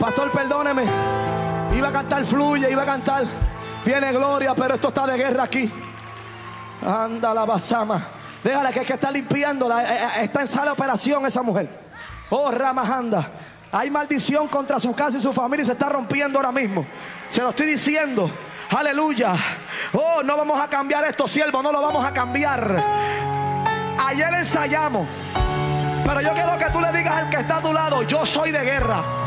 Pastor, perdóneme. Iba a cantar fluye, iba a cantar viene gloria, pero esto está de guerra aquí. Anda la basama. Déjala que es que está limpiándola. Está en sala de operación esa mujer. Oh, Ramajanda. Hay maldición contra su casa y su familia y se está rompiendo ahora mismo. Se lo estoy diciendo. Aleluya. Oh, no vamos a cambiar esto, siervo. No lo vamos a cambiar. Ayer ensayamos, pero yo quiero que tú le digas al que está a tu lado: yo soy de guerra.